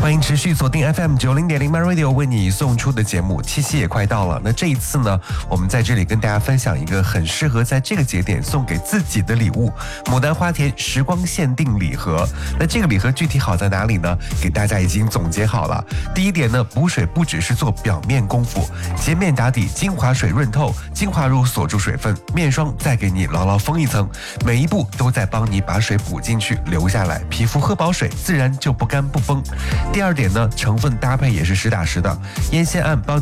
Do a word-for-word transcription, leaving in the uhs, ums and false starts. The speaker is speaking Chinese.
欢迎持续锁定 F M 九零点零 My Radio 为你送出的节目，七夕也快到了。那这一次呢，我们在这里跟大家分享一个很适合在这个节点送给自己的礼物——牡丹花田时光限定礼盒。那这个礼盒具体好在哪里呢？给大家已经总结好了。第一点呢，补水不只是做表面功夫，洁面打底，精华水润透，精华乳锁住水分，面霜再给你牢牢封一层，每一步都在帮你把水补进去留下来，皮肤喝饱水自然就不干不崩。第二点呢，成分搭配也是实打实的，烟酰胺帮